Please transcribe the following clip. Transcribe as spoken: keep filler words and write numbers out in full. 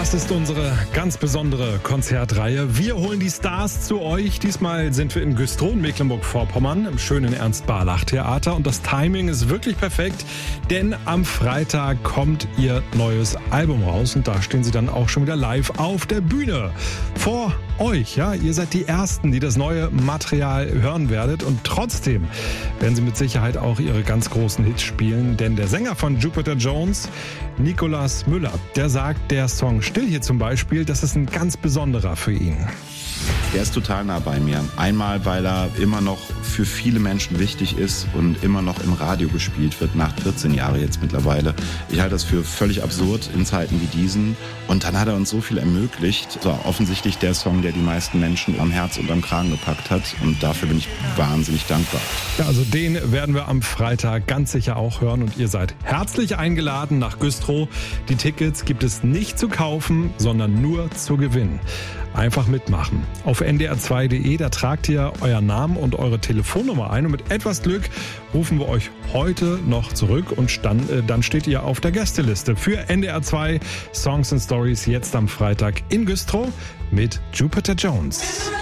Das ist unsere ganz besondere Konzertreihe. Wir holen die Stars zu euch. Diesmal sind wir in Güstrow in Mecklenburg-Vorpommern im schönen Ernst-Barlach-Theater. Und das Timing ist wirklich perfekt, denn am Freitag kommt ihr neues Album raus. Und da stehen sie dann auch schon wieder live auf der Bühne. Vor euch, ja, ihr seid die Ersten, die das neue Material hören werdet. Und trotzdem werden sie mit Sicherheit auch ihre ganz großen Hits spielen. Denn der Sänger von Jupiter Jones, Nicolas Müller, der sagt, der Song Still hier zum Beispiel, das ist ein ganz besonderer für ihn. Der ist total nah bei mir. Einmal, weil er immer noch für viele Menschen wichtig ist und immer noch im Radio gespielt wird, nach vierzehn Jahren jetzt mittlerweile. Ich halte das für völlig absurd in Zeiten wie diesen. Und dann hat er uns so viel ermöglicht. Das war offensichtlich der Song, der die meisten Menschen am Herz und am Kragen gepackt hat. Und dafür bin ich wahnsinnig dankbar. Ja, also den werden wir am Freitag ganz sicher auch hören. Und ihr seid herzlich eingeladen nach Güstrow. Die Tickets gibt es nicht zu kaufen, sondern nur zu gewinnen. Einfach mitmachen. Auf n d r zwei punkt d e, da tragt ihr euren Namen und eure Telefonnummer ein und mit etwas Glück rufen wir euch heute noch zurück und dann, äh, dann steht ihr auf der Gästeliste für N D R zwei Songs and Stories jetzt am Freitag in Güstrow mit Jupiter Jones.